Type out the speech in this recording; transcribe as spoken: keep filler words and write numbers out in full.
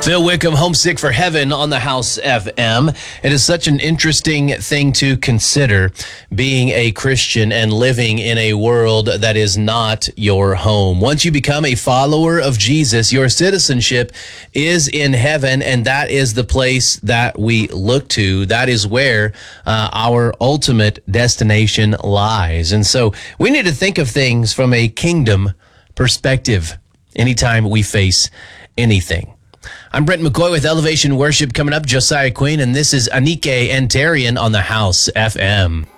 Phil Wickham, Homesick for Heaven on the House F M. It is such an interesting thing to consider, being a Christian and living in a world that is not your home. Once you become a follower of Jesus, your citizenship is in heaven, and that is the place that we look to. That is where uh, our ultimate destination lies. And so we need to think of things from a kingdom perspective anytime we face anything. I'm Brent McCoy with Elevation Worship. Coming up, Josiah Quinn, and this is Anike and Tarian on the House F M.